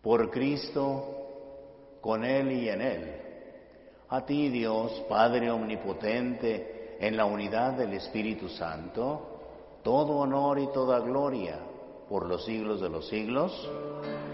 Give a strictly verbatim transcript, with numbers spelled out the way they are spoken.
por Cristo, con Él y en Él. A ti, Dios, Padre omnipotente, en la unidad del Espíritu Santo, todo honor y toda gloria por los siglos de los siglos.